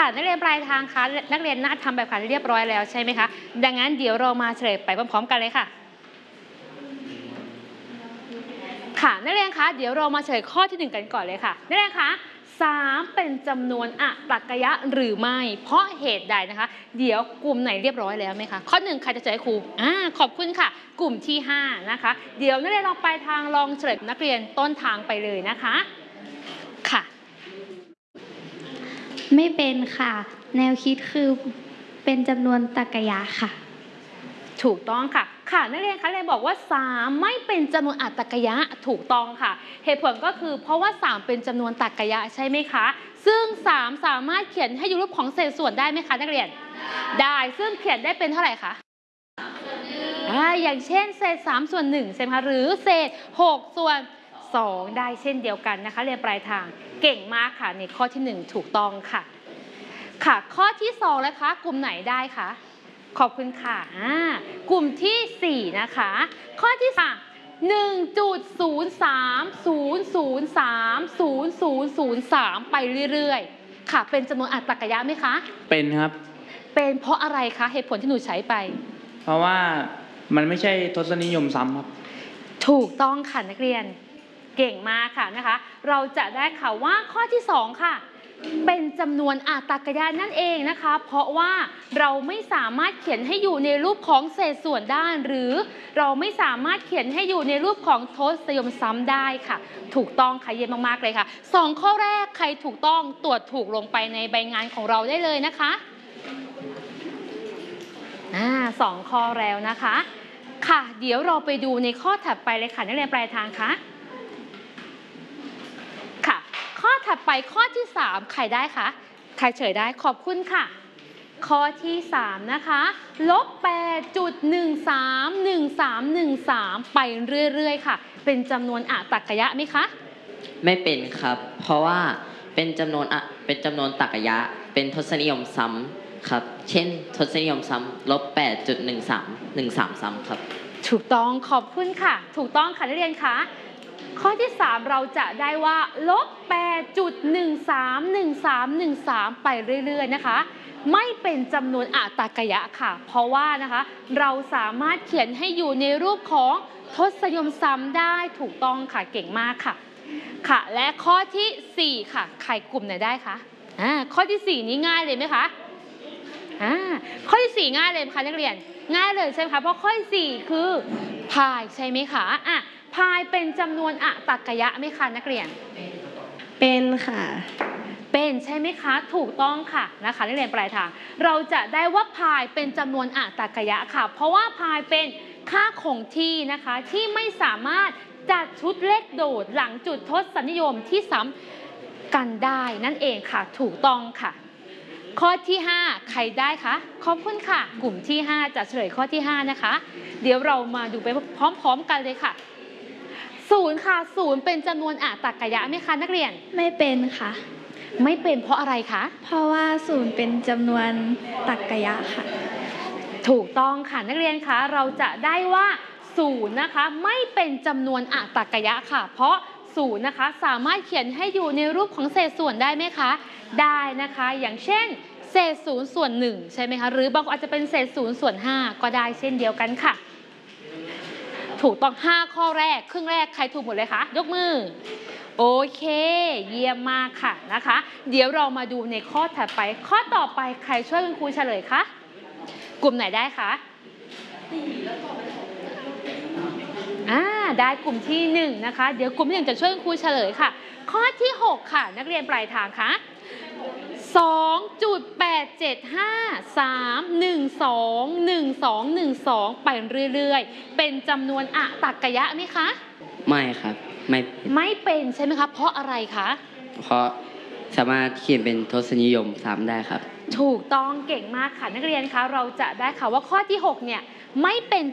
ค่ะนักเรียนปลายทางคะนักเรียนน่าทำแบบขันเรียบร้อยแล้วใช่ไหมคะดังนั้นเดี๋ยวเรามาเฉลยไปพร้อมๆกันเลยค่ะค่ะนักเรียนคะเดี๋ยวเรามาเฉลยข้อที่1กันก่อนเลยค่ะนักเรียนคะ3เป็นจำนวนอะตรรกะหรือไม่เพราะเหตุใดนะคะเดี๋ยวกลุ่มไหนเรียบร้อยแล้วไหมคะข้อ1ใครจะเฉลยครูขอบคุณค่ะกลุ่มที่5นะคะเดี๋ยวนักเรียนลองไปทางลองเฉลยนักเรียนต้นทางไปเลยนะคะค่ะไม่เป็นค่ะแนวคิดคือเป็นจำนวนตรรกะค่ะถูกต้องค่ะค่ะนักเรียนคะเรียนบอกว่า3ไม่เป็นจำนวนอัตตรกะถูกต้องค่ะเหตุผลก็คือเพราะว่า3เป็นจำนวนตรรกะใช่ไหมคะซึ่ง3สามารถเขียนให้อยู่รูปของเศษส่วนได้ไหมคะนักเรียนได้ซึ่งเขียนได้เป็นเท่าไหร่คะอย่างเช่นเศษ3 ส่วน 1ใช่ไหมคะหรือเศษ6 ส่วน 2ได้เช่นเดียวกันนะคะเรียนปลายทางเก่งมากค่ะในข้อที่1ถูกต้องค่ะค่ะข้อที่2นะคะกลุ่มไหนได้คะขอบคุณค่ะกลุ่มที่4นะคะข้อที่1.0300300003ไปเรื่อยๆค่ะเป็นจำนวนอัตตรกะไหมคะเป็นครับเป็นเพราะอะไรคะเหตุผลที่หนูใช้ไปเพราะว่ามันไม่ใช่ทศนิยมซ้ำครับถูกต้องค่ะนักเรียนเก่งมากค่ะนะคะเราจะได้ค่ะว่าข้อที่2ค่ะเป็นจำนวนอัตตรกะนั่นเองนะคะเพราะว่าเราไม่สามารถเขียนให้อยู่ในรูปของเศษส่วนได้หรือเราไม่สามารถเขียนให้อยู่ในรูปของทศนิยมซ้ำได้ค่ะถูกต้องค่ะเยี่ยมมากๆเลยค่ะ2ข้อแรกใครถูกต้องตรวจถูกลงไปในใบงานของเราได้เลยนะคะ2ข้อแล้วนะคะค่ะเดี๋ยวเราไปดูในข้อถัดไปเลยค่ะนักเรียนปลายทางคะค่ะข้อถัดไปข้อที่3ใครได้คะใครเฉยได้ขอบคุณค่ะข้อที่3นะคะ-8.131313ไปเรื่อยๆค่ะเป็นจำนวนอัตตรกะไหมคะไม่เป็นครับเพราะว่าเป็นจำนวนตรรกะเป็นทศนิยมซ้ำครับเช่นทศนิยมซ้ำ-8.1313ซ้ำครับถูกต้องขอบคุณค่ะถูกต้องค่ะนักเรียนคะข้อที่3เราจะได้ว่า-8.131313ไปเรื่อยๆนะคะไม่เป็นจำนวนอัตตรกะค่ะเพราะว่านะคะเราสามารถเขียนให้อยู่ในรูปของทศนิยมซ้ำได้ถูกต้องค่ะเก่งมากค่ะค่ะและข้อที่4ค่ะใครกลุ่มไหนได้คะข้อที่4นี้ง่ายเลยไหมคะข้อที่4ง่ายเลยค่ะนักเรียนง่ายเลยใช่ไหมคะเพราะข้อที่4คือพายใช่ไหมคะพายเป็นจำนวนอัตตรกะไหมคะนักเรียนเป็นค่ะเป็นใช่ไหมคะถูกต้องค่ะนะคะนักเรียนปลายทางเราจะได้ว่าพายเป็นจำนวนอัตตรกะค่ะเพราะว่าพายเป็นค่าคงที่นะคะที่ไม่สามารถจัดชุดเลขโดดหลังจุดทศนิยมที่ซ้ำกันได้นั่นเองค่ะถูกต้องค่ะข้อที่5ใครได้คะขอบคุณค่ะกลุ่มที่5จะเฉลยข้อที่5นะคะเดี๋ยวเรามาดูไปพร้อมๆกันเลยค่ะ0ค่ะ0เป็นจำนวนอัตตรกะไหมคะนักเรียนไม่เป็นค่ะไม่เป็นเพราะอะไรคะเพราะว่า0เป็นจำนวนตรรกะค่ะถูกต้องค่ะนักเรียนคะเราจะได้ว่า0นะคะไม่เป็นจำนวนอัตตรกะค่ะเพราะ0นะคะสามารถเขียนให้อยู่ในรูปของเศษส่วนได้ไหมคะได้นะคะอย่างเช่นเศษ0 ส่วน 1ใช่ไหมคะหรือบางคนอาจจะเป็นเศษ0 ส่วน 5ก็ได้เช่นเดียวกันค่ะถูกต้อง5ข้อแรกครึ่งแรกใครถูกหมดเลยคะยกมือโอเคเยี่ยมมากค่ะนะคะเดี๋ยวเรามาดูในข้อถัดไปข้อต่อไปใครช่วยคุณครูเฉลยคะกลุ่มไหนได้คะได้กลุ่มที่1นะคะเดี๋ยวกลุ่มที่1จะช่วยคุณครูเฉลยค่ะข้อที่6ค่ะนักเรียนปลายทางคะ2.8753121212ไปเรื่อยๆเป็นจำนวนอัตตรกะไหมคะไม่ครับไม่เป็นใช่ไหมคะเพราะอะไรคะเพราะสามารถเขียนเป็นทศนิยมซ้ำได้ครับถูกต้องเก่งมากค่ะนักเรียนคะเราจะได้ค่ะว่าข้อที่6เนี่ยไม่เป็น